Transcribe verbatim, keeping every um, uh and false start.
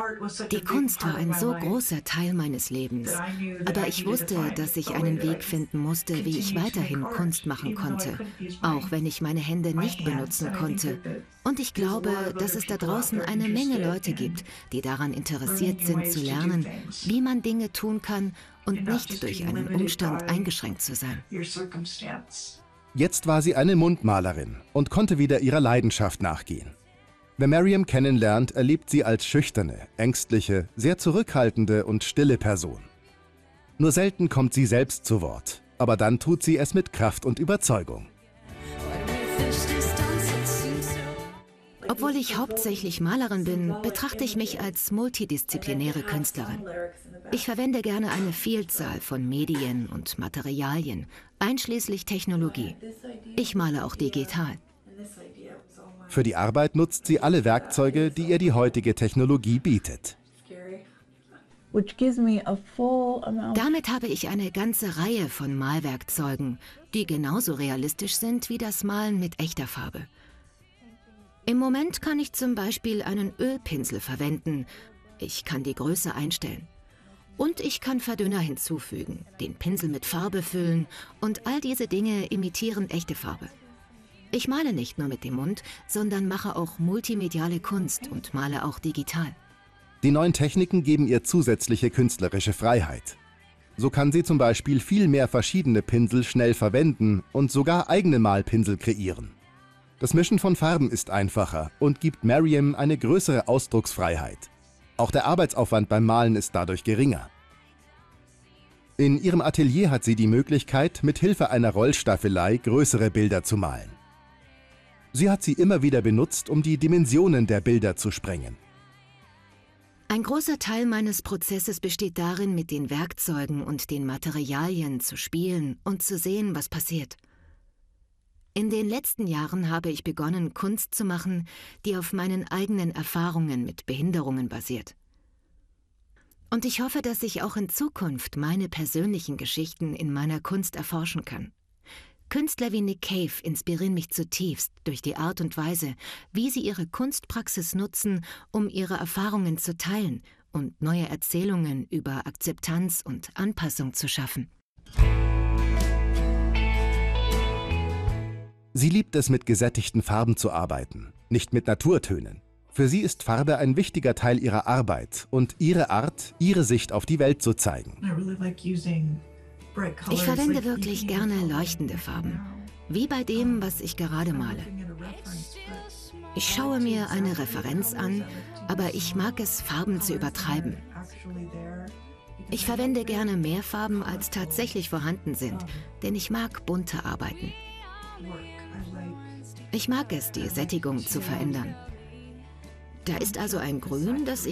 Die Kunst war ein so großer Teil meines Lebens, aber ich wusste, dass ich einen Weg finden musste, wie ich weiterhin Kunst machen konnte, auch wenn ich meine Hände nicht benutzen konnte. Und ich glaube, dass es da draußen eine Menge Leute gibt, die daran interessiert sind zu lernen, wie man Dinge tun kann und nicht durch einen Umstand eingeschränkt zu sein. Jetzt war sie eine Mundmalerin und konnte wieder ihrer Leidenschaft nachgehen. Wer Maryam kennenlernt, erlebt sie als schüchterne, ängstliche, sehr zurückhaltende und stille Person. Nur selten kommt sie selbst zu Wort, aber dann tut sie es mit Kraft und Überzeugung. Obwohl ich hauptsächlich Malerin bin, betrachte ich mich als multidisziplinäre Künstlerin. Ich verwende gerne eine Vielzahl von Medien und Materialien, einschließlich Technologie. Ich male auch digital. Für die Arbeit nutzt sie alle Werkzeuge, die ihr die heutige Technologie bietet. Damit habe ich eine ganze Reihe von Malwerkzeugen, die genauso realistisch sind wie das Malen mit echter Farbe. Im Moment kann ich zum Beispiel einen Ölpinsel verwenden. Ich kann die Größe einstellen. Und ich kann Verdünner hinzufügen, den Pinsel mit Farbe füllen und all diese Dinge imitieren echte Farbe. Ich male nicht nur mit dem Mund, sondern mache auch multimediale Kunst und male auch digital. Die neuen Techniken geben ihr zusätzliche künstlerische Freiheit. So kann sie zum Beispiel viel mehr verschiedene Pinsel schnell verwenden und sogar eigene Malpinsel kreieren. Das Mischen von Farben ist einfacher und gibt Maryam eine größere Ausdrucksfreiheit. Auch der Arbeitsaufwand beim Malen ist dadurch geringer. In ihrem Atelier hat sie die Möglichkeit, mit Hilfe einer Rollstaffelei größere Bilder zu malen. Sie hat sie immer wieder benutzt, um die Dimensionen der Bilder zu sprengen. Ein großer Teil meines Prozesses besteht darin, mit den Werkzeugen und den Materialien zu spielen und zu sehen, was passiert. In den letzten Jahren habe ich begonnen, Kunst zu machen, die auf meinen eigenen Erfahrungen mit Behinderungen basiert. Und ich hoffe, dass ich auch in Zukunft meine persönlichen Geschichten in meiner Kunst erforschen kann. Künstler wie Nick Cave inspirieren mich zutiefst durch die Art und Weise, wie sie ihre Kunstpraxis nutzen, um ihre Erfahrungen zu teilen und neue Erzählungen über Akzeptanz und Anpassung zu schaffen. Sie liebt es, mit gesättigten Farben zu arbeiten, nicht mit Naturtönen. Für sie ist Farbe ein wichtiger Teil ihrer Arbeit und ihre Art, ihre Sicht auf die Welt zu zeigen. Ich verwende wirklich gerne leuchtende Farben, wie bei dem, was ich gerade male. Ich schaue mir eine Referenz an, aber ich mag es, Farben zu übertreiben. Ich verwende gerne mehr Farben, als tatsächlich vorhanden sind, denn ich mag bunte Arbeiten. Ich mag es, die Sättigung zu verändern. Da ist also ein Grün, das ich